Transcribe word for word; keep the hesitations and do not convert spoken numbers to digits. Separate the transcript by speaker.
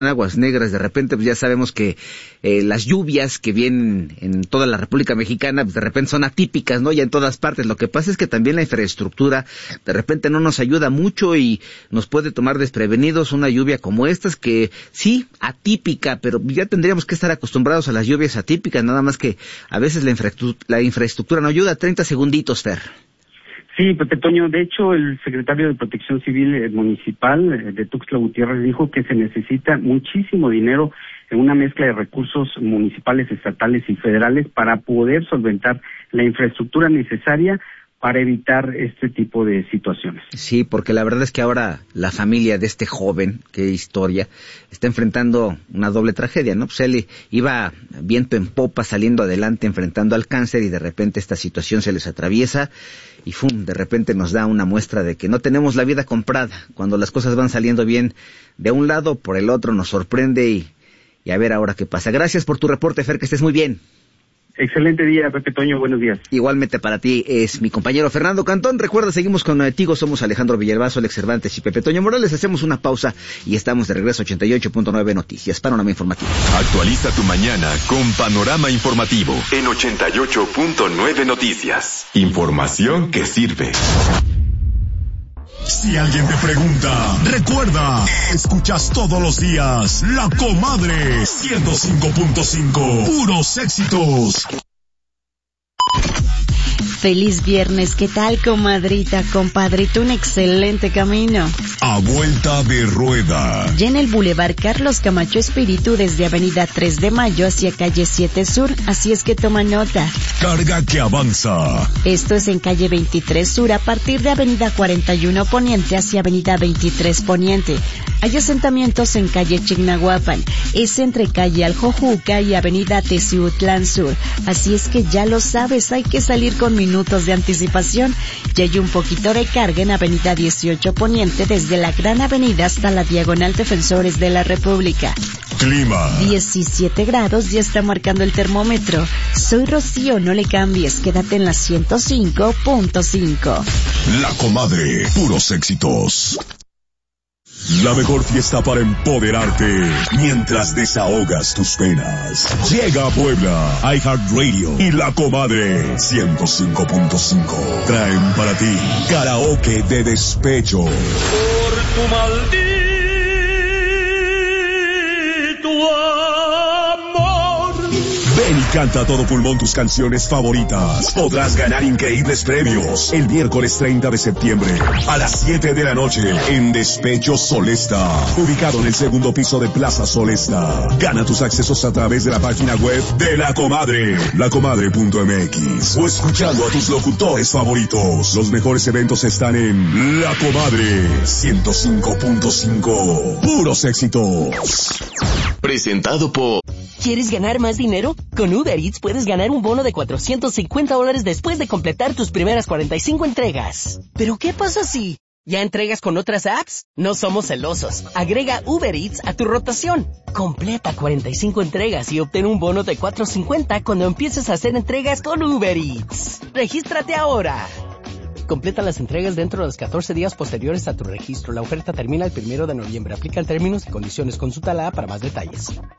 Speaker 1: aguas negras, de repente pues ya sabemos que eh, las lluvias que vienen en toda la República Mexicana pues de repente son atípicas, ¿no? Ya en todas partes. Lo que pasa es que también la infraestructura de repente no nos ayuda mucho y nos puede tomar desprevenidos una lluvia como estas, que sí, atípica, pero ya tendríamos que estar acostumbrados a las lluvias atípicas, nada más que a veces la, infraestructura, la infraestructura no ayuda. treinta segunditos, Fer.
Speaker 2: Sí, Pepe Toño, de hecho el secretario de Protección Civil eh, Municipal eh, de Tuxtla Gutiérrez dijo que se necesita muchísimo dinero en una mezcla de recursos municipales, estatales y federales para poder solventar la infraestructura necesaria para evitar este tipo de situaciones.
Speaker 1: Sí, porque la verdad es que ahora la familia de este joven, qué historia, está enfrentando una doble tragedia, ¿no? Pues él iba viento en popa, saliendo adelante, enfrentando al cáncer, y de repente esta situación se les atraviesa y ¡fum!, de repente nos da una muestra de que no tenemos la vida comprada. Cuando las cosas van saliendo bien de un lado, por el otro nos sorprende y, y a ver ahora qué pasa. Gracias por tu reporte, Fer, que estés muy bien.
Speaker 2: Excelente día, Pepe Toño, buenos días.
Speaker 1: Igualmente para ti, es mi compañero Fernando Cantón. Recuerda, seguimos con Tigo, somos Alejandro Villalbazo, Alex Cervantes y Pepe Toño Morales. Hacemos una pausa y estamos de regreso a ochenta y ocho punto nueve Noticias, Panorama Informativo.
Speaker 3: Actualiza tu mañana con Panorama Informativo en ochenta y ocho punto nueve Noticias. Información que sirve.
Speaker 4: Si alguien te pregunta, recuerda, escuchas todos los días La Comadre ciento cinco punto cinco, puros éxitos.
Speaker 5: Feliz viernes, ¿qué tal, comadrita, compadrito? Un excelente camino.
Speaker 4: A vuelta de rueda.
Speaker 5: Ya en el Boulevard Carlos Camacho Espíritu, desde Avenida tres de Mayo hacia Calle siete Sur, así es que toma nota.
Speaker 4: Carga que avanza.
Speaker 5: Esto es en Calle veintitrés Sur, a partir de Avenida cuarenta y uno Poniente hacia Avenida veintitrés Poniente. Hay asentamientos en Calle Chignahuapan, es entre Calle Aljojuca y Avenida Teciutlán Sur. Así es que ya lo sabes, hay que salir con minutos de anticipación. Y hay un poquito de carga en Avenida dieciocho Poniente, desde la Gran Avenida hasta la Diagonal Defensores de la República.
Speaker 4: Clima.
Speaker 5: diecisiete grados, ya está marcando el termómetro. Soy Rocío, no le cambies, quédate en la ciento cinco punto cinco.
Speaker 4: La Comadre, puros éxitos. La mejor fiesta para empoderarte mientras desahogas tus penas. Llega a Puebla, iHeartRadio y La Comadre ciento cinco punto cinco. Traen para ti karaoke de despecho.
Speaker 6: Por tu maldito amor.
Speaker 4: Ven y canta a todo pulmón tus canciones favoritas. Podrás ganar increíbles premios el miércoles treinta de septiembre a las siete de la noche en Despecho Solesta, ubicado en el segundo piso de Plaza Solesta. Gana tus accesos a través de la página web de La Comadre, lacomadre punto m x, o escuchando a tus locutores favoritos. Los mejores eventos están en La Comadre ciento cinco punto cinco. Puros éxitos.
Speaker 3: Presentado por...
Speaker 7: ¿Quieres ganar más dinero? Con Uber Eats puedes ganar un bono de cuatrocientos cincuenta dólares después de completar tus primeras cuarenta y cinco entregas. ¿Pero qué pasa si ya entregas con otras apps? No somos celosos. Agrega Uber Eats a tu rotación. Completa cuarenta y cinco entregas y obtén un bono de cuatrocientos cincuenta cuando empieces a hacer entregas con Uber Eats. ¡Regístrate ahora! Completa las entregas dentro de los catorce días posteriores a tu registro. La oferta termina el primero de noviembre. Aplican términos y condiciones. Consulta la app para más detalles.